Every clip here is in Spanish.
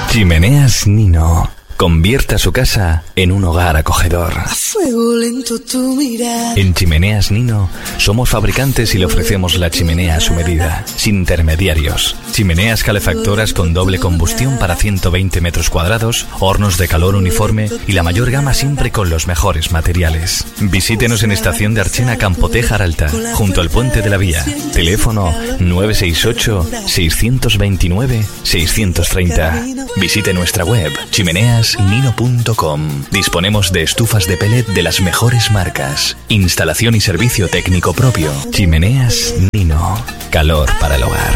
Chimeneas Nino. Convierta su casa en un hogar acogedor. A fuego lento tu mirada. En Chimeneas Nino somos fabricantes y le ofrecemos la chimenea a su medida, sin intermediarios. Chimeneas calefactoras con doble combustión para 120 metros cuadrados, hornos de calor uniforme y la mayor gama siempre con los mejores materiales. Visítenos en Estación de Archena, Campotejar Alta, junto al Puente de la Vía. Teléfono 968-629-630. Visite nuestra web, chimeneasnino.com. Disponemos de estufas de pellet de las mejores marcas. Instalación y servicio técnico propio. Chimeneas Nino. Calor para el hogar.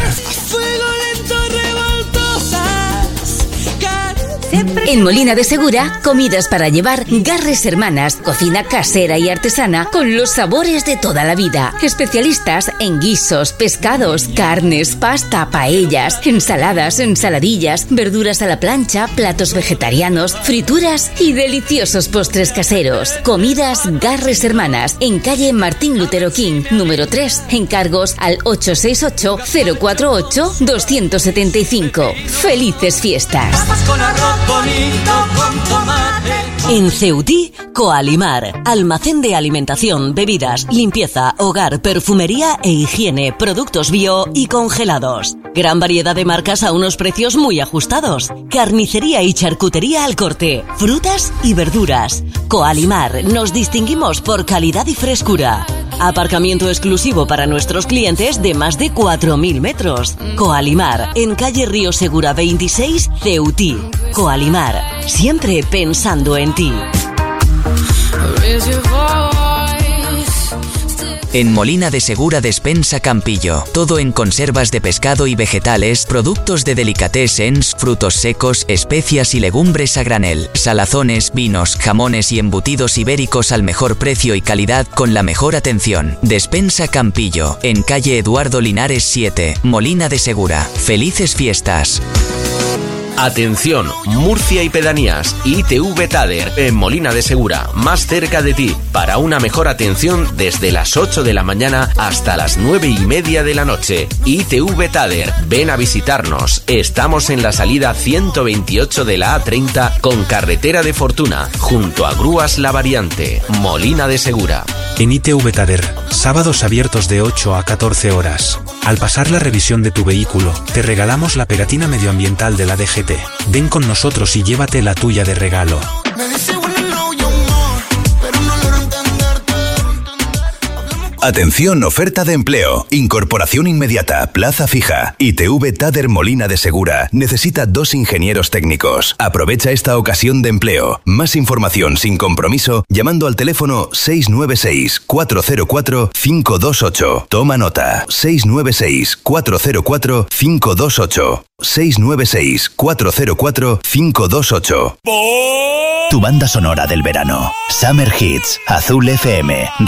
En Molina de Segura, comidas para llevar. Garres Hermanas, cocina casera y artesana con los sabores de toda la vida. Especialistas en guisos, pescados, carnes, pasta, paellas, ensaladas, ensaladillas, verduras a la plancha, platos vegetarianos, frituras y deliciosos postres caseros. Comidas Garres Hermanas, en calle Martín Lutero King, número 3. Encargos al 868-048-275. ¡Felices fiestas! En Ceutí, Coalimar, almacén de alimentación, bebidas, limpieza, hogar, perfumería e higiene, productos bio y congelados. Gran variedad de marcas a unos precios muy ajustados. Carnicería y charcutería al corte, frutas y verduras. Coalimar, nos distinguimos por calidad y frescura. Aparcamiento exclusivo para nuestros clientes de más de 4.000 metros. Coalimar, en calle Río Segura 26, Ceutí. Coalimar, siempre pensando en ti. En Molina de Segura Despensa Campillo. Todo en conservas de pescado y vegetales, productos de delicatessens, frutos secos, especias y legumbres a granel, salazones, vinos, jamones y embutidos ibéricos al mejor precio y calidad con la mejor atención. Despensa Campillo, en calle Eduardo Linares 7, Molina de Segura. ¡Felices fiestas! Atención, Murcia y pedanías, ITV Tader, en Molina de Segura, más cerca de ti, para una mejor atención desde las 8 de la mañana hasta las 9:30 de la noche. ITV Tader, ven a visitarnos. Estamos en la salida 128 de la A30 con carretera de Fortuna, junto a Grúas La Variante, Molina de Segura. En ITV Tader, sábados abiertos de 8 a 14 horas. Al pasar la revisión de tu vehículo, te regalamos la pegatina medioambiental de la DGT. Ven con nosotros y llévate la tuya de regalo. Atención, oferta de empleo. Incorporación inmediata, plaza fija. ITV Tader Molina de Segura necesita 2 ingenieros técnicos. Aprovecha esta ocasión de empleo. Más información sin compromiso llamando al teléfono 696-404-528. Toma nota. 696-404-528. 696-404-528. Tu banda sonora del verano. Summer Hits. Azul FM.